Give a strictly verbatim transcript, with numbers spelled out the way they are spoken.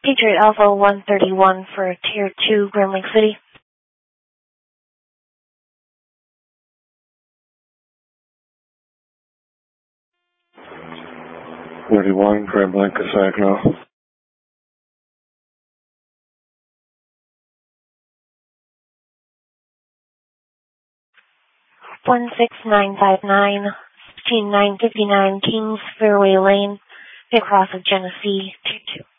Patriot Alpha one thirty-one for Tier two, Grand Lake City. thirty-one, Grand Blanca, Saginaw. one six nine five nine, fifteen nine fifty-nine Kings Fairway Lane, across of Genesee, two two.